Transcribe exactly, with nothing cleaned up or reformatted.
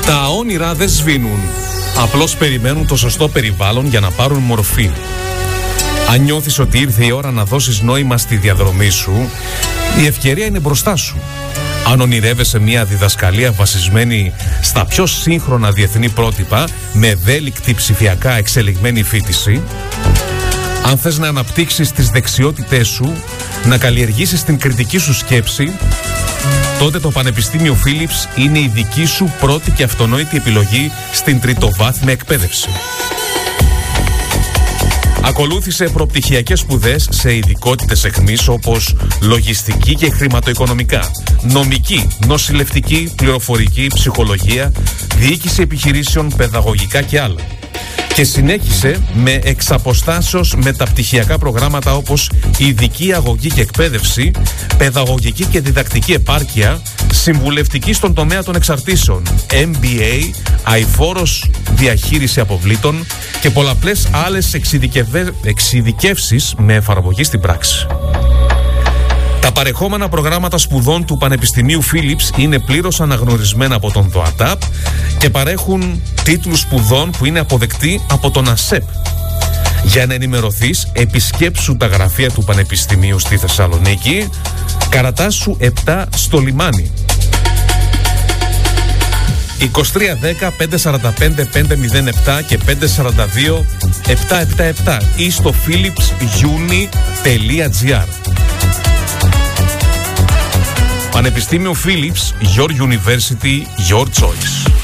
Τα όνειρα δεν σβήνουν. Απλώς περιμένουν το σωστό περιβάλλον για να πάρουν μορφή. Αν νιώθεις ότι ήρθε η ώρα να δώσεις νόημα στη διαδρομή σου, η ευκαιρία είναι μπροστά σου. Αν ονειρεύεσαι μια διδασκαλία βασισμένη στα πιο σύγχρονα διεθνή πρότυπα, με ευέλικτη ψηφιακά εξελιγμένη φοιτηση, αν θες να αναπτύξεις τις δεξιότητές σου, να καλλιεργήσεις την κριτική σου σκέψη, τότε το Πανεπιστήμιο Φίλιπς είναι η δική σου πρώτη και αυτονόητη επιλογή στην τριτοβάθμια εκπαίδευση. Ακολούθησε προπτυχιακές σπουδές σε ειδικότητες εχμής όπως λογιστική και χρηματοοικονομικά, νομική, νοσηλευτική, πληροφορική, ψυχολογία, διοίκηση επιχειρήσεων, παιδαγωγικά και άλλα. Και συνέχισε με εξαποστάσεως μεταπτυχιακά προγράμματα όπως ειδική αγωγή και εκπαίδευση, παιδαγωγική και διδακτική επάρκεια, συμβουλευτική στον τομέα των εξαρτήσεων, εμ μπι έι, αειφόρος διαχείριση αποβλήτων και πολλαπλές άλλες εξειδικευε... εξειδικεύσεις με εφαρμογή στην πράξη. Τα παρεχόμενα προγράμματα σπουδών του Πανεπιστημίου Φίλιπς είναι πλήρως αναγνωρισμένα από τον ΔΟΑΤΑΠ και παρέχουν τίτλους σπουδών που είναι αποδεκτοί από τον ΑΣΕΠ. Για να ενημερωθείς, επισκέψου τα γραφεία του Πανεπιστημίου στη Θεσσαλονίκη, Καρατάσου επτά στο Λιμάνι. είκοσι τρία δέκα πεντακόσια σαράντα πέντε πεντακόσια επτά και πεντακόσια σαράντα δύο επτακόσια εβδομήντα επτά ή στο philips uni τελεία gr. Πανεπιστήμιο Φίλιπς, your university, your choice.